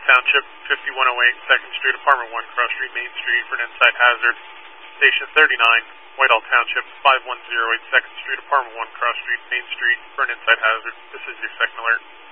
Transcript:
Township, 5108 2nd Street, Apartment 1, Cross Street, Main Street for an inside hazard. Station 39, Whitehall Township, 5108 2nd Street, Apartment 1, Cross Street, Main Street for an inside hazard. This is your second alert.